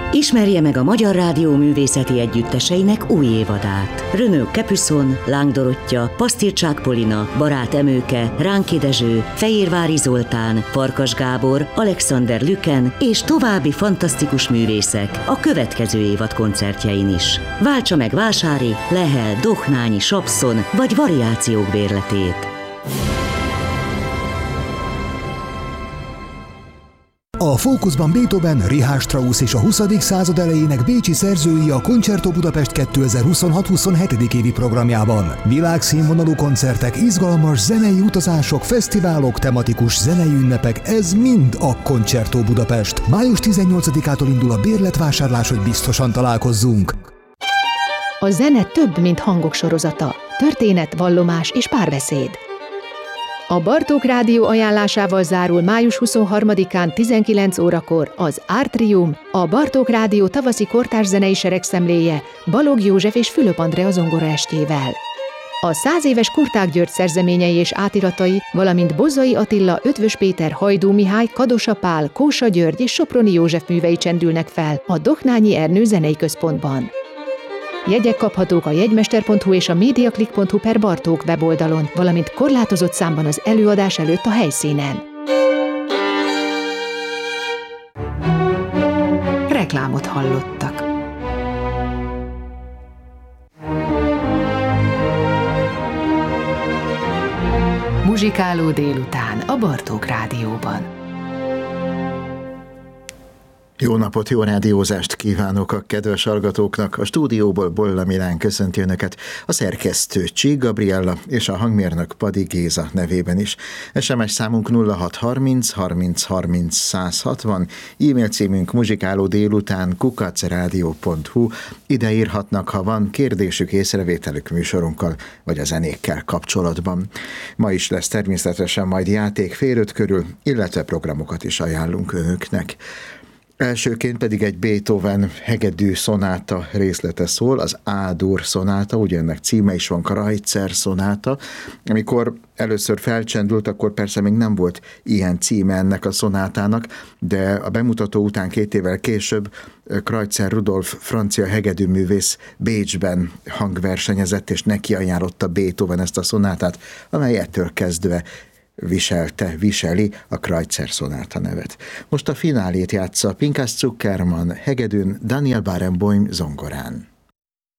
Ismerje meg a Magyar Rádió művészeti együtteseinek új évadát. Renaud Capuçon, Láng Dorottya, Pasztircsák Polina, Barát Emőke, Ránki Dezső, Fehérvári Zoltán, Farkas Gábor, Alexander Lüken és további fantasztikus művészek a következő évad koncertjein is. Váltsa meg Vásári, Lehel, Dohnányi, Sapszon vagy variációk bérletét. A fókuszban Beethoven, Richard Strauss és a 20. század elejének bécsi szerzői a Concerto Budapest 2026-27. évi programjában. Világszínvonalú koncertek, izgalmas zenei utazások, fesztiválok, tematikus zenei ünnepek, ez mind a Concerto Budapest. Május 18-ától indul a bérletvásárlás, hogy biztosan találkozzunk. A zene több, mint hangok sorozata. Történet, vallomás és párbeszéd. A Bartók Rádió ajánlásával zárul május 23-án 19 órakor az Artrium, a Bartók Rádió tavaszi kortárs zenei seregszemléje Balogh József és Fülöp Andrea zongoraestével. A 100 éves Kurták György szerzeményei és átiratai, valamint Bozzai Attila, Ötvös Péter, Hajdú Mihály, Kadosa Pál, Kósa György és Soproni József művei csendülnek fel a Dohnányi Ernő Zenei Központban. Jegyek kaphatók a jegymester.hu és a mediaclick.hu/Bartók weboldalon, valamint korlátozott számban az előadás előtt a helyszínen. Reklámot hallottak. Muzsikáló délután a Bartók Rádióban. Jó napot, jó rádiózást kívánok a kedves hallgatóknak! A stúdióból Bolla Milán köszönti Önöket, a szerkesztő Csík Gabriella és a hangmérnök Padi Géza nevében is. SMS számunk 0630 30 30 160, e-mail címünk muzsikálódélután@radio.hu. Ide írhatnak, ha van kérdésük, észrevételük műsorunkkal vagy a zenékkel kapcsolatban. Ma is lesz természetesen majd játék fél 5 körül, illetve programokat is ajánlunk Önöknek. Elsőként pedig egy Beethoven hegedű szonáta részlete szól, az A-dur szonáta, ugye ennek címe is van, Kreutzer szonáta. Amikor először felcsendült, akkor persze még nem volt ilyen címe ennek a szonátának, de a bemutató után 2 évvel később Kreutzer Rudolf francia hegedűművész Bécsben hangversenyezett, és neki ajánlotta Beethoven ezt a szonátát, amely ettől kezdve viseli a Kreutzer szonáta nevet. Most a finálét játsza Pinkas Zuckerman hegedűn, Daniel Barenboim zongorán.